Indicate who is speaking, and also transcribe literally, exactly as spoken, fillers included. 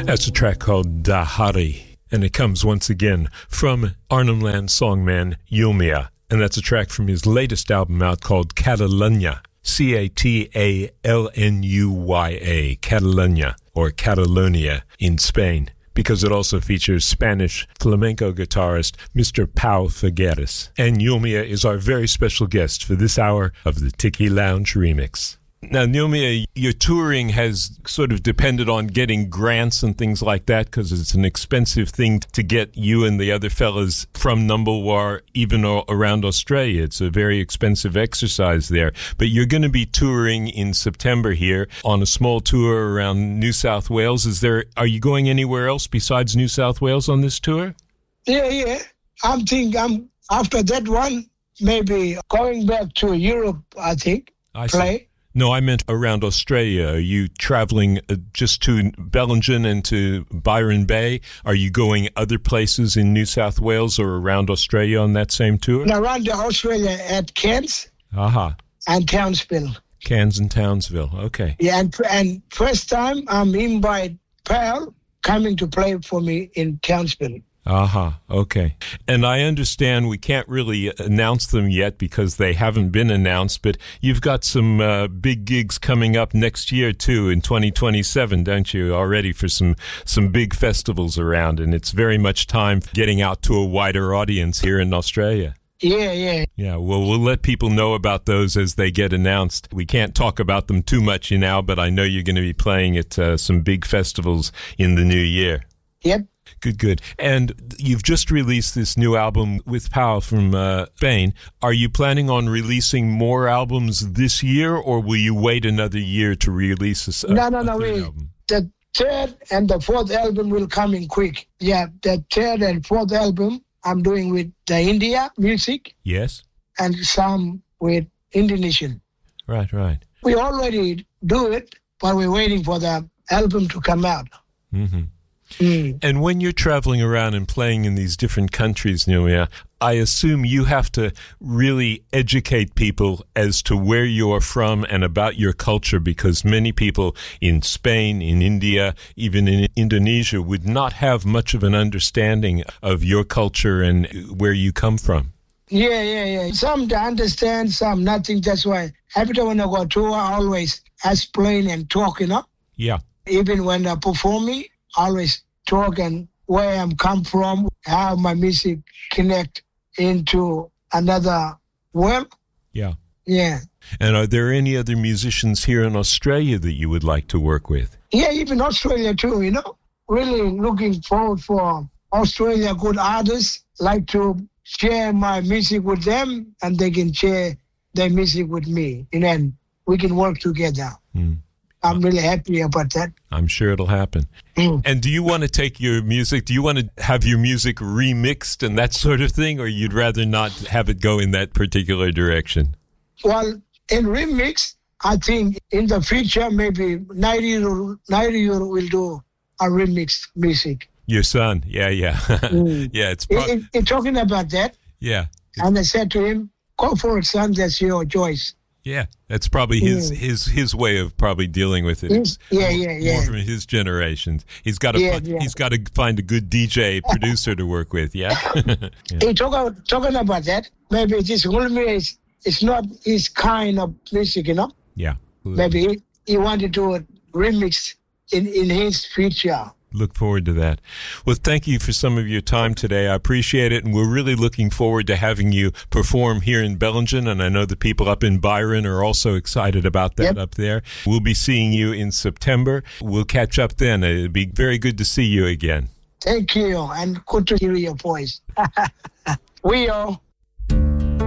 Speaker 1: That's a track called Dahari, and it comes once again from Arnhem Land songman Yulmia, and that's a track from his latest album out called Catalunya, C A T A L N U Y A, Catalunya, or Catalonia in Spain, because it also features Spanish flamenco guitarist Mister Pau Figueres. And Yulmia is our very special guest for this hour of the Tiki Lounge Remix. Now, Yulmia, your touring has sort of depended on getting grants and things like that because it's an expensive thing to get you and the other fellas from Numbulwar even around Australia. It's a very expensive exercise there. But you're going to be touring in September here on a small tour around New South Wales. Is there? Are you going anywhere else besides New South Wales on this tour?
Speaker 2: Yeah, yeah. I'm thinking I'm, after that one, maybe going back to Europe, I think,
Speaker 1: I
Speaker 2: play.
Speaker 1: See. No, I meant around Australia. Are you traveling uh, just to Bellingen and to Byron Bay? Are you going other places in New South Wales or around Australia on that same tour?
Speaker 2: And around Australia at Cairns
Speaker 1: Aha.
Speaker 2: and Townsville.
Speaker 1: Cairns and Townsville, okay.
Speaker 2: Yeah, and, and first time I'm invited Pearl coming to play for me in Townsville.
Speaker 1: Aha, okay. And I understand we can't really announce them yet because they haven't been announced, but you've got some uh, big gigs coming up next year, too, in twenty twenty-seven, don't you, already for some, some big festivals around, and it's very much time getting out to a wider audience here in Australia.
Speaker 2: Yeah, yeah.
Speaker 1: Yeah, well, we'll let people know about those as they get announced. We can't talk about them too much you know, but I know you're going to be playing at uh, some big festivals in the new year.
Speaker 2: Yep.
Speaker 1: Good, good. And you've just released this new album with Pau from uh, Spain. Are you planning on releasing more albums this year, or will you wait another year to release a,
Speaker 2: no, no,
Speaker 1: a
Speaker 2: no,
Speaker 1: third
Speaker 2: wait.
Speaker 1: album?
Speaker 2: The third and the fourth album will come in quick. Yeah, the third and fourth album I'm doing with the India music.
Speaker 1: Yes.
Speaker 2: And some with Indonesian.
Speaker 1: Right, right.
Speaker 2: We already do it, but we're waiting for the album to come out.
Speaker 1: Mm-hmm.
Speaker 2: Mm.
Speaker 1: And when you're traveling around and playing in these different countries, Yulmia, I assume you have to really educate people as to where you are from and about your culture, because many people in Spain, in India, even in Indonesia would not have much of an understanding of your culture and where you come from.
Speaker 2: Yeah, yeah, yeah. Some understand, some nothing. That's why every time when I go tour, I always explain and talk, you know?
Speaker 1: Yeah.
Speaker 2: Even when I'm performing, I always talk and where I'm come from, how my music connect into another world.
Speaker 1: Yeah.
Speaker 2: Yeah.
Speaker 1: And are there any other musicians here in Australia that you would like to work with?
Speaker 2: Yeah, even Australia too, you know? Really looking forward for Australia good artists, like to share my music with them and they can share their music with me, you know, and we can work together. Mm. I'm really happy about that.
Speaker 1: I'm sure it'll happen. Mm. And do you want to take your music, do you want to have your music remixed and that sort of thing, or you'd rather not have it go in that particular direction?
Speaker 2: Well, in remix, I think in the future, maybe ninety Euro will do a remix music.
Speaker 1: Your son, yeah, yeah. Mm. Yeah, it's pro-
Speaker 2: it, it, talking about that.
Speaker 1: Yeah.
Speaker 2: And I said to him, go for it, son, that's your choice.
Speaker 1: Yeah, that's probably his,
Speaker 2: mm.
Speaker 1: his his way of probably dealing with it. It's
Speaker 2: yeah,
Speaker 1: more,
Speaker 2: yeah, yeah.
Speaker 1: More from his generation. He's got to
Speaker 2: yeah,
Speaker 1: find,
Speaker 2: yeah.
Speaker 1: he's got to find a good D J producer to work with. Yeah.
Speaker 2: yeah. He talk about, talking about that. Maybe this Yulmia is it's not his kind of music, you know.
Speaker 1: Yeah.
Speaker 2: Maybe he, he wanted to remix in in his future.
Speaker 1: Look forward to that. Well, thank you for some of your time today. I appreciate it, and we're really looking forward to having you perform here in Bellingen, and I know the people up in Byron are also excited about that yep. up there. We'll be seeing you in September. We'll catch up then. It'd be very good to see you again.
Speaker 2: Thank you, and good to hear your voice. We are